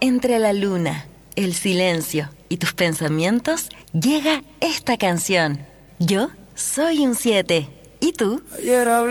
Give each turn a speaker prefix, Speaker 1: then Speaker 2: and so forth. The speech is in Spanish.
Speaker 1: Entre la luna, el silencio y tus pensamientos, llega esta canción. Yo soy un 7. ¿Y tú?
Speaker 2: Ayer hablé